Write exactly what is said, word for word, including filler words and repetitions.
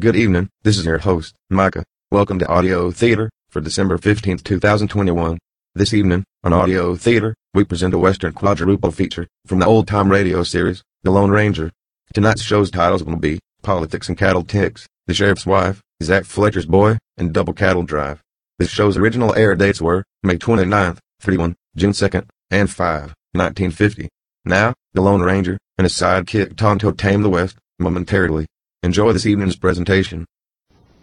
Good evening, this is your host, Micah. Welcome to Audio Theater for December fifteenth, two thousand twenty-one. This evening, on Audio Theater, we present a Western quadruple feature from the old-time radio series, The Lone Ranger. Tonight's show's titles will be Politics and Cattle Ticks, The Sheriff's Wife, Zach Fletcher's Boy, and Double Cattle Drive. This show's original air dates were May twenty-ninth, thirty-first, June second, and fifth, nineteen fifty. Now, the Lone Ranger and his sidekick Tonto tame the West momentarily. Enjoy this evening's presentation.